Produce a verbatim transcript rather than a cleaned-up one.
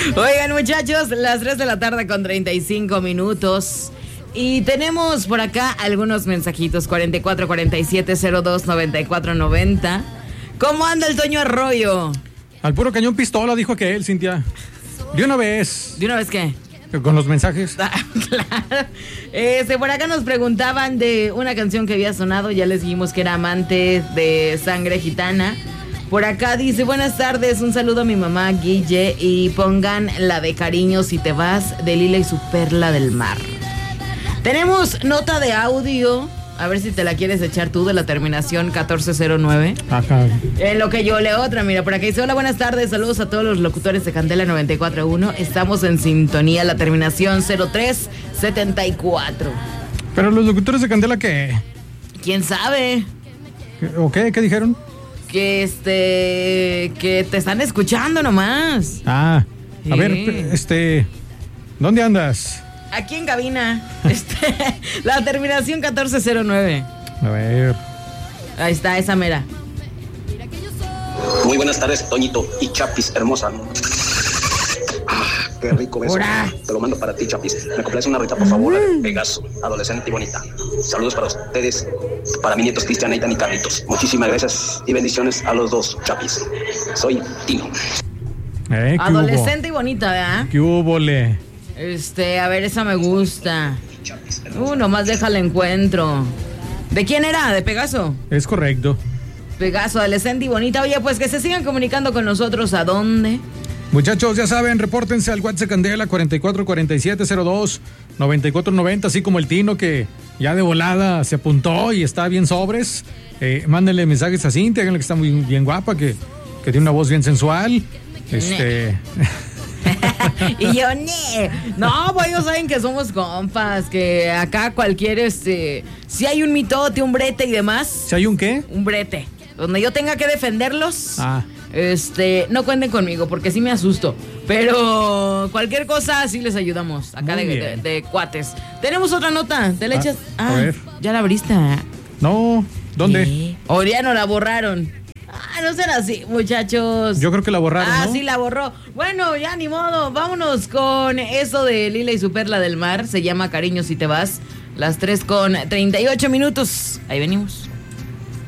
Oigan, muchachos, las tres de la tarde con treinta y cinco minutos. Y tenemos por acá algunos mensajitos. cuarenta y cuatro cuarenta y siete cero dos noventa y cuatro noventa. ¿Cómo anda el Toño Arroyo? Al puro cañón pistola, dijo que él, Cintia. De una vez. ¿De una vez qué? Con los mensajes. Ah, claro. Este, por acá nos preguntaban de una canción que había sonado. Ya les dijimos que era Amante de Sangre Gitana. Por acá dice, buenas tardes, un saludo a mi mamá Guille y pongan la de Cariño si te vas de Lila y su Perla del Mar. Tenemos nota de audio, a ver si te la quieres echar tú, de la terminación catorce cero nueve. Ajá. En lo que yo leo otra, mira, por acá dice, hola, buenas tardes, saludos a todos los locutores de Candela noventa y cuatro punto uno. Estamos en sintonía, la terminación cero tres setenta y cuatro. ¿Pero los locutores de Candela qué? ¿Quién sabe? ¿O qué? ¿Qué dijeron? Que este, que te están escuchando nomás. Ah, a Sí. ver, este, ¿dónde andas? Aquí en cabina, este, la terminación catorce cero nueve. A ver. Ahí está, esa mera. Muy buenas tardes, Toñito y Chapis, hermosa. Ah, qué rico beso. ¡Hora! Te lo mando para ti, Chapis. Me complace una rita, por favor. Mm. Pegaso, adolescente y bonita. Saludos para ustedes, para mis nietos Cristian, Aitan y Carlitos. Muchísimas gracias y bendiciones a los dos, Chapis. Soy Tino. Eh, ¿qué Adolescente hubo? y bonita, ¿verdad? ¿Qué hubo, le? Este, a ver, esa me gusta. Uh, nomás déjala encuentro. ¿De quién era? ¿De Pegaso? Es correcto. Pegaso, adolescente y bonita. Oye, pues que se sigan comunicando con nosotros. ¿A dónde? Muchachos, ya saben, repórtense al WhatsApp Candela cuarenta y cuatro cuarenta y siete cero dos noventa y cuatro noventa, así como el Tino que ya de volada se apuntó y está bien sobres. Eh, mándenle mensajes a Cintia, que está muy bien guapa, que, que tiene una voz bien sensual. Este... Y yo, ne. No, pues ellos saben que somos compas, que acá cualquier, este, si hay un mitote, un brete y demás. ¿Si hay un qué? Un brete. Donde yo tenga que defenderlos. Ah. Este, no cuenten conmigo porque sí me asusto. Pero cualquier cosa sí les ayudamos. Acá de, de, de cuates. Tenemos otra nota. ¿Te la echas? Ah, ah a ver. Ya la abriste. No, ¿dónde? ¿Qué? O ya no la borraron. Ah, no será así, muchachos. Yo creo que la borraron, Ah, ¿no? sí, la borró. Bueno, ya ni modo. Vámonos con eso de Lila y su Perla del Mar. Se llama Cariño si te vas. Las tres con treinta y ocho minutos. Ahí venimos.